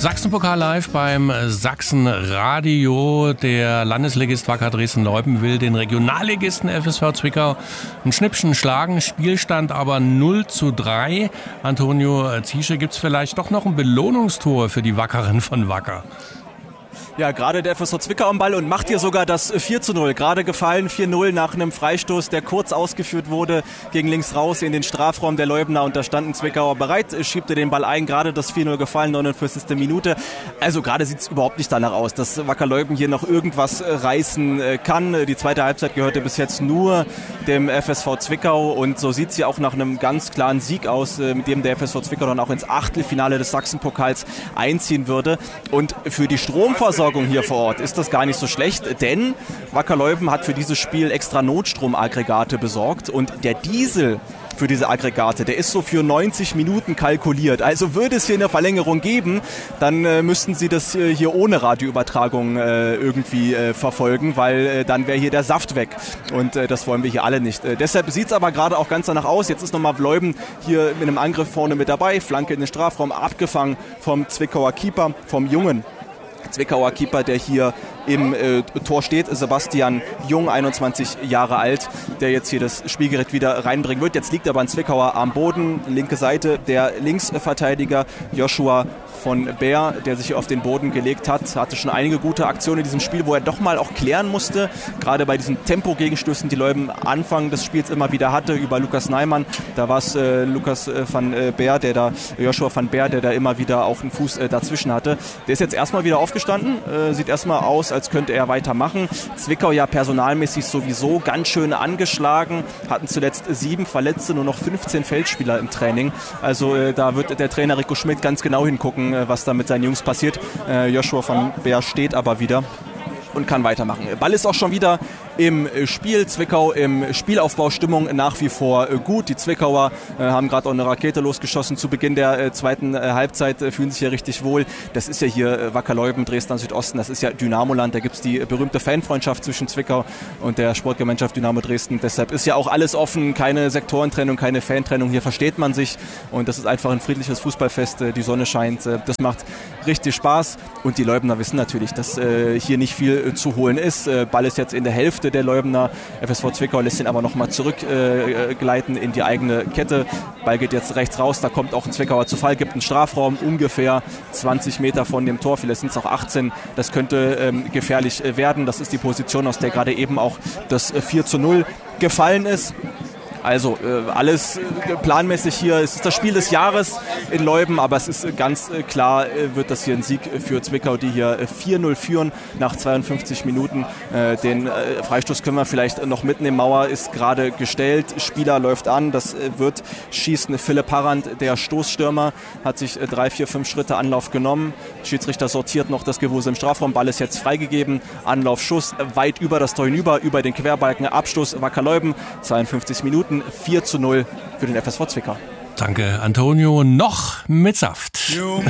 Sachsenpokal live beim Sachsenradio. Der Landesligist Wacker Dresden-Leupden will den Regionalligisten FSV Zwickau ein Schnippchen schlagen. Spielstand aber 0:3. Antonio Ziesche, gibt es vielleicht doch noch ein Belohnungstor für die Wackeren von Wacker? Ja, gerade der FSV Zwickau am Ball und macht hier sogar das 4:0. Gerade gefallen 4:0 nach einem Freistoß, der kurz ausgeführt wurde, gegen links raus in den Strafraum der Leubener, und da standen Zwickauer bereit, schiebt er den Ball ein, gerade das 4:0 gefallen, 49. Minute. Also gerade sieht es überhaupt nicht danach aus, dass Wacker Leupden hier noch irgendwas reißen kann. Die zweite Halbzeit gehörte bis jetzt nur dem FSV Zwickau, und so sieht es ja auch nach einem ganz klaren Sieg aus, mit dem der FSV Zwickau dann auch ins Achtelfinale des Sachsenpokals einziehen würde. Und für die Stromversorgung hier vor Ort ist das gar nicht so schlecht, denn Wacker Leupden hat für dieses Spiel extra Notstromaggregate besorgt, und der Diesel für diese Aggregate, der ist so für 90 Minuten kalkuliert. Also würde es hier eine Verlängerung geben, dann müssten sie das hier ohne Radioübertragung irgendwie verfolgen, weil dann wäre hier der Saft weg, und das wollen wir hier alle nicht. Deshalb sieht es aber gerade auch ganz danach aus. Jetzt ist nochmal Leupden hier mit einem Angriff vorne mit dabei, Flanke in den Strafraum, abgefangen vom Zwickauer Keeper, vom jungen Zwickauer Keeper, der hier im Tor steht, Sebastian Jung, 21 Jahre alt, der jetzt hier das Spielgerät wieder reinbringen wird. Jetzt liegt aber ein Zwickauer am Boden, linke Seite, der Linksverteidiger Joshua von Bär, der sich auf den Boden gelegt hat, hatte schon einige gute Aktionen in diesem Spiel, wo er doch mal auch klären musste, gerade bei diesen Tempo-Gegenstößen, die Leupden Anfang des Spiels immer wieder hatte, über Lukas Neimann. Da war es Joshua van Bär, der da immer wieder auch einen Fuß dazwischen hatte. Der ist jetzt erstmal wieder aufgestanden, sieht erstmal aus, als könnte er weitermachen. Zwickau ja personalmäßig sowieso ganz schön angeschlagen, hatten zuletzt 7 Verletzte, nur noch 15 Feldspieler im Training. Also da wird der Trainer Rico Schmidt ganz genau hingucken, was da mit seinen Jungs passiert. Joshua van Bär steht aber wieder und kann weitermachen. Ball ist auch schon wieder im Spiel. Zwickau im Spielaufbaustimmung nach wie vor gut. Die Zwickauer haben gerade auch eine Rakete losgeschossen zu Beginn der zweiten Halbzeit, fühlen sich hier richtig wohl. Das ist ja hier Wacker Leupden, Dresden Südosten, das ist ja Dynamoland. Da gibt es die berühmte Fanfreundschaft zwischen Zwickau und der Sportgemeinschaft Dynamo Dresden. Deshalb ist ja auch alles offen, keine Sektorentrennung, keine Fantrennung. Hier versteht man sich, und das ist einfach ein friedliches Fußballfest. Die Sonne scheint, das macht richtig Spaß, und die Leupdener wissen natürlich, dass hier nicht viel zu holen ist. Ball ist jetzt in der Hälfte der Leupdener. FSV Zwickau lässt ihn aber nochmal zurückgleiten in die eigene Kette. Ball geht jetzt rechts raus, da kommt auch ein Zwickauer zu Fall, gibt einen Strafraum ungefähr 20 Meter von dem Tor, vielleicht sind es auch 18. Das könnte gefährlich werden. Das ist die Position, aus der gerade eben auch das 4:0 gefallen ist. Also alles planmäßig hier. Es ist das Spiel des Jahres in Leupden, aber es ist ganz klar, wird das hier ein Sieg für Zwickau, die hier 4:0 führen nach 52 Minuten. Den Freistoß können wir vielleicht noch mitnehmen. Mauer ist gerade gestellt, Spieler läuft an, das wird schießen. Philipp Harrand, der Stoßstürmer, hat sich 3, 4, 5 Schritte Anlauf genommen. Schiedsrichter sortiert noch das Gewusel im Strafraum. Ball ist jetzt freigegeben. Anlauf, Schuss, weit über das Tor hinüber, über den Querbalken. Abstoß Wacker Leupden, 52 Minuten. 4:0 für den FSV Zwickau. Danke, Antonio. Noch mit Saft.